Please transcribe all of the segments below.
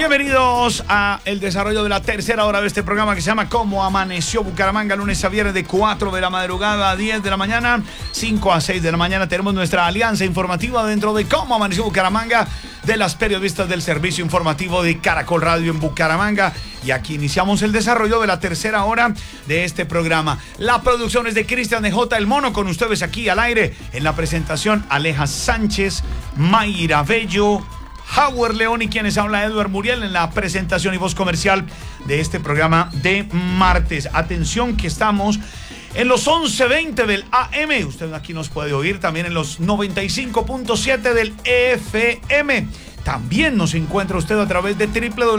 Bienvenidos a el desarrollo de la tercera hora de este programa que se llama ¿Cómo amaneció Bucaramanga? Lunes a viernes de 4 de la madrugada a 10 de la mañana, 5 a 6 de la mañana. Tenemos nuestra alianza informativa dentro de ¿Cómo amaneció Bucaramanga? De las periodistas del servicio informativo de Caracol Radio en Bucaramanga. Y aquí iniciamos el desarrollo de la tercera hora de este programa. La producción es de Cristian de J. El Mono, con ustedes aquí al aire. En la presentación, Aleja Sánchez, Mayra Bello, Howard León y quienes habla Edward Muriel en la presentación y voz comercial de este programa de martes. Atención que estamos en los 11:20 del AM. Usted aquí nos puede oír también en los 95.7 del FM. También nos encuentra usted a través de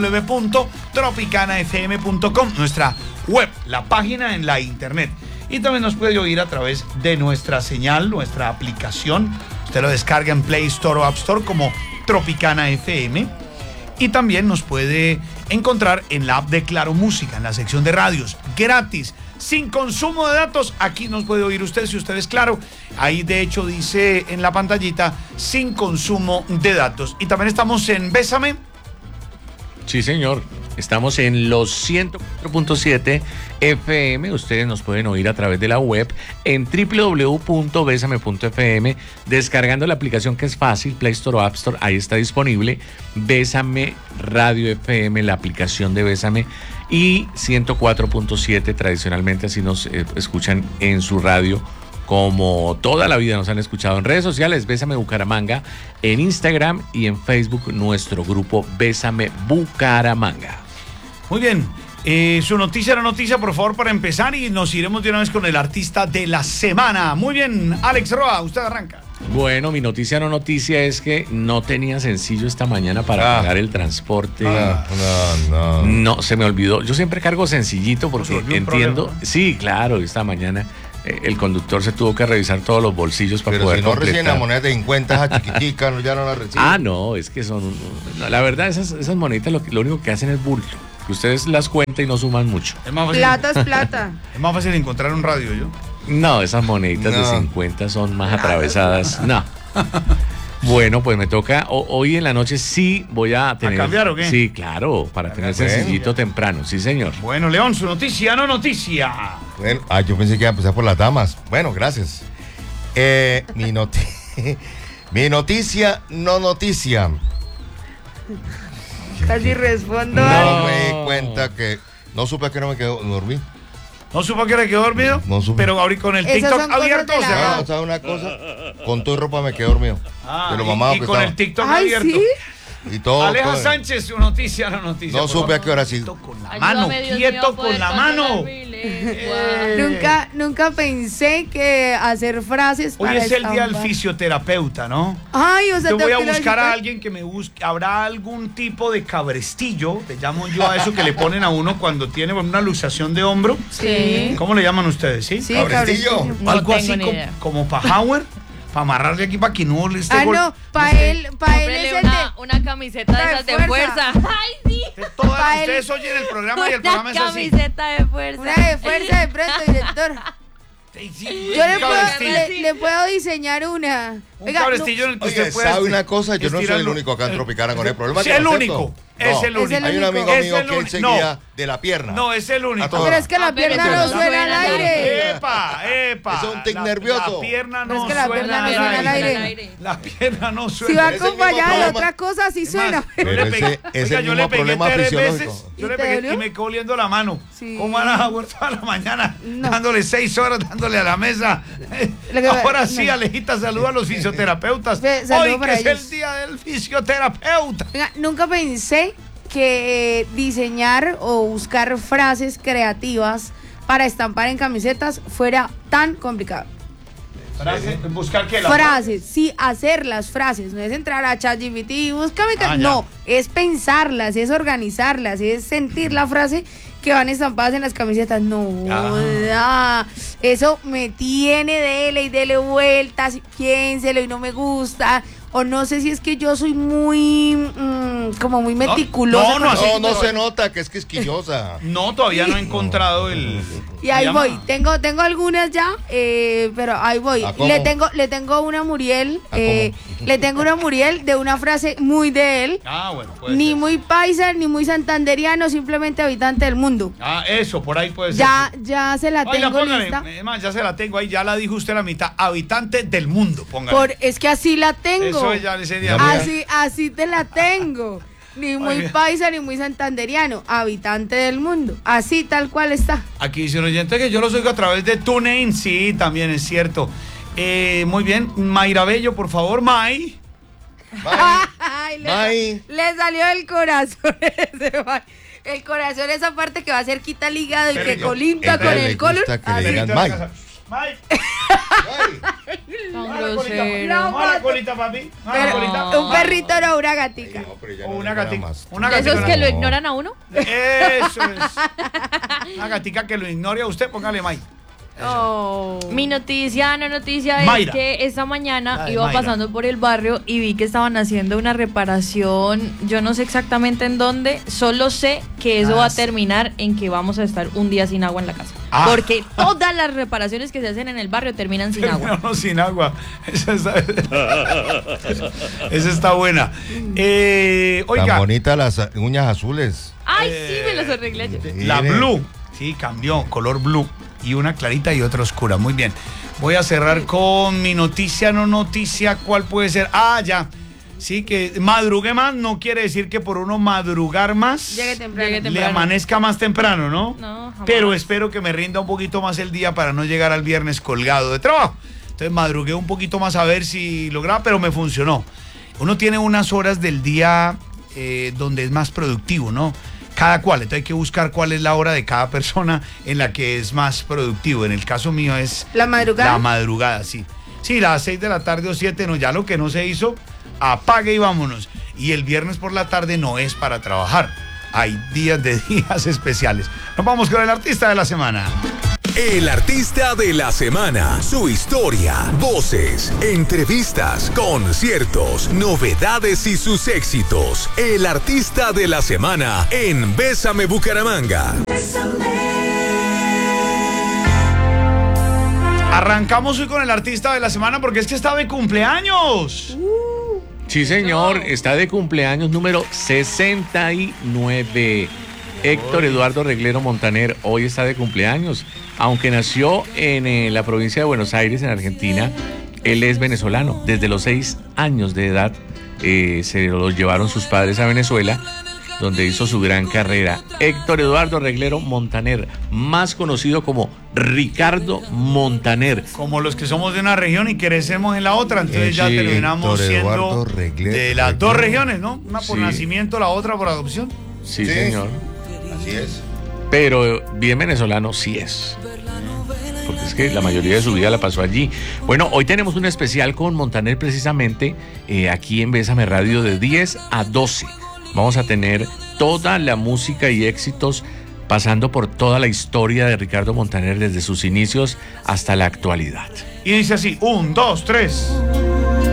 www.tropicanafm.com, nuestra web, la página en la internet. Y también nos puede oír a través de nuestra señal, nuestra aplicación. Usted lo descarga en Play Store o App Store como Tropicana FM. Y también nos puede encontrar en la app de Claro Música, en la sección de radios, gratis, sin consumo de datos. Aquí nos puede oír usted si usted es Claro. Ahí de hecho dice en la pantallita, sin consumo de datos. Y también estamos en Bésame. Sí, señor. Estamos en los 104.7 FM. Ustedes nos pueden oír a través de la web en www.besame.fm, descargando la aplicación que es fácil, Play Store o App Store. Ahí está disponible Bésame Radio FM, la aplicación de Bésame, y 104.7 tradicionalmente, así nos escuchan en su radio como toda la vida nos han escuchado. En redes sociales, Bésame Bucaramanga, en Instagram y en Facebook, nuestro grupo Bésame Bucaramanga. Muy bien, su noticia, la noticia, por favor, para empezar, y nos iremos de una vez con el artista de la semana. Muy bien, Alex Roa, usted arranca. Bueno, mi noticia no noticia es que no tenía sencillo esta mañana para pagar el transporte. No, se me olvidó. Yo siempre cargo sencillito porque entiendo. Sí, claro, esta mañana el conductor se tuvo que revisar todos los bolsillos para poder completar. Pero si no reciben la moneda de 50, esa chiquitica, ya no la reciben. Ah, no, es que son... No, la verdad, esas moneditas lo único que hacen es bulto. Que ustedes las cuentan y no suman mucho. Es más fácil, plata es plata. Es más fácil encontrar un radio, ¿yo? No, esas moneditas de 50 son más atravesadas. No. Bueno, pues me toca, hoy en la noche sí voy a tener... ¿A cambiar o qué? Sí, claro, para tener sencillito temprano, sí señor. Bueno, León, su noticia, no noticia. Bueno, yo pensé que iba a empezar por las damas. Bueno, gracias. Mi noticia, no noticia. Casi respondo. No me di cuenta que... No supe a qué no me quedó, dormí. ¿No supo a qué hora quedó dormido? No supe. Pero ahorita con el TikTok abierto. No, ¿sabes una cosa? Con toda ropa me quedé dormido. De lo mamado y que con estaba. el TikTok abierto. ¿Sí? Y todo. Aleja todo. Sánchez, su noticia, no noticia. No supe a qué hora sí. Quieto con la mano, quieto con la mano. Nunca pensé que hacer frases Hoy para es el día del estampar. fisioterapeuta, ¿no? Ay, o sea, Yo voy a tengo que buscar a visitar. alguien que me busque. ¿Habrá algún tipo de cabrestillo? Le llamo yo a eso que le ponen a uno cuando tiene una luxación de hombro. Sí. ¿Cómo le llaman ustedes? ¿Sí? Sí, Cabrestillo. cabrestillo. Algo No así tengo ni idea. como para Howard, para amarrarle aquí para que no le esté No, para él es Cómprele el de... una camiseta de esas de fuerza. Ay, sí. Todas Pa' él. ustedes oyen el programa y el programa es Una así. camiseta de fuerza. Una de fuerza de pronto, director. Sí, Yo un le cabrestillo. puedo diseñar una. Un Oiga, cabrestillo en el que Oye, usted puede ¿sabe una cosa? Yo no soy el estirarlo. único acá en Tropicana con el problema. Sí, que el lo único. acepto. Es el único. Hay un amigo Es mío el que él único. seguía de la pierna. No, es el único. A toda pero es que la Ah, pero pierna eso no no suena al suena al aire. Epa. Eso es un tic La- nervioso. La pierna Pero no es que la suena pierna no al suena al aire. aire. La pierna no Si suena. va Ese mismo acompañada de problema. otra cosa, sí Es suena. más, Pero yo le ese pegué- es oiga, el yo mismo le pegué problema 3 fisiológico. veces. Yo ¿Y le te pegué dolió? y me quedó oliendo la mano. Sí. ¿Cómo van a toda la mañana? No. Dándole 6 horas, dándole a la mesa. Lo que- Ahora sí, no. Alejita, saluda a los fisioterapeutas. Saludo Hoy para que es ellos. el día del fisioterapeuta. Oiga, nunca pensé que diseñar o buscar frases creativas para estampar en camisetas fuera tan complicado. Buscar que la Frases, sí, hacer las frases, no es entrar a ChatGPT y búscame, ya. no, es pensarlas, es organizarlas, es sentir la frase que van estampadas en las camisetas. No, eso me tiene dele vueltas, piénselo y no me gusta, o no sé si es que yo soy muy como muy meticulosa. no, así- No se nota que es quisquillosa. No, todavía no he encontrado el... Y ahí se voy. llama- Tengo algunas ya, pero ahí voy. ¿A cómo? Le tengo una Muriel. ¿A cómo? Le tengo una Muriel de una frase muy de él. Ah, bueno, puede Ni ser. muy paisa, ni muy santanderiano, simplemente habitante del mundo. Ah, eso, por ahí puede ser. Ya se la Oiga, tengo póngale, lista. es más, ya se la tengo ahí, ya la dijo usted la mitad. Habitante del mundo, póngale. Es que así la tengo. Eso ya le sería. Ya, Así te la tengo. Ni muy Oiga. paisa, ni muy santanderiano. Habitante del mundo. Así tal cual está. Aquí dice un oyente que yo los oigo a través de TuneIn. Sí, también es cierto. Muy bien, Mayra Bello, por favor, May. Ay, May. le salió el corazón ese May. El corazón, esa parte que va cerquita al hígado y que Perrito. colinda Ella con le el colon. gusta que le Así. digan Perrito de May. la casa. May. Tan Mueve la colita, grosero. mueve la colita, papi. Mueve la Pero, colita. un perrito no, una gatica. No, pero ella O no una le gana gatica. más. Una ¿De esos gatica. que lo No. ignoran a uno? Eso es. Una gatica que lo ignore a usted, póngale May. Oh. Mi noticia, no noticia, es Mayra. que esta mañana La de iba Mayra. pasando por el barrio y vi que estaban haciendo una reparación. Yo no sé exactamente en dónde, solo sé que eso va a sí. terminar en que vamos a estar un día sin agua en la casa. Ah. Porque todas las reparaciones que se hacen en el barrio terminan sin agua. No, sin agua. Esa está buena. Tan Oiga, bonitas las uñas azules. Ay, sí, me las arreglé ayer. la Mire. blue. Sí, cambió, color blue. Y una clarita y otra oscura. Muy bien. Voy a cerrar con mi noticia, no noticia. ¿Cuál puede ser? Ah, ya. Sí, que madrugué más no quiere decir que por uno madrugar más Llegue temprano. Llegue le temprano. amanezca más temprano, ¿no? No, jamás. Pero espero que me rinda un poquito más el día para no llegar al viernes colgado de trabajo. Entonces madrugué un poquito más a ver si lograba, pero me funcionó. Uno tiene unas horas del día donde es más productivo, ¿no? Cada cual, entonces hay que buscar cuál es la hora de cada persona en la que es más productivo. En el caso mío es ¿La madrugada? la madrugada, sí. Sí, las 6 de la tarde o 7, no, ya lo que no se hizo, apague y vámonos. Y el viernes por la tarde no es para trabajar. Hay días de días especiales. Nos vamos con el artista de la semana. El artista de la semana, su historia, voces, entrevistas, conciertos, novedades y sus éxitos. El artista de la semana en Bésame Bucaramanga. Arrancamos hoy con el artista de la semana porque es que está de cumpleaños. Sí, señor, está de cumpleaños número 69. Héctor Eduardo Reglero Montaner hoy está de cumpleaños. Aunque nació en la provincia de Buenos Aires, en Argentina, él es venezolano. Desde los 6 años de edad se lo llevaron sus padres a Venezuela, donde hizo su gran carrera. Héctor Eduardo Reglero Montaner, más conocido como Ricardo Montaner. Como los que somos de una región y crecemos en la otra, entonces ya Sí, terminamos Héctor siendo Eduardo Reglero. de las dos regiones, ¿no? Una por Sí. nacimiento, la otra por adopción. Sí, Sí. señor. Así es. Pero bien venezolano sí es. Porque es que la mayoría de su vida la pasó allí. Bueno, hoy tenemos un especial con Montaner precisamente aquí en Bésame Radio de 10 a 12. Vamos a tener toda la música y éxitos pasando por toda la historia de Ricardo Montaner desde sus inicios hasta la actualidad. Y dice así, 1, 2, 3.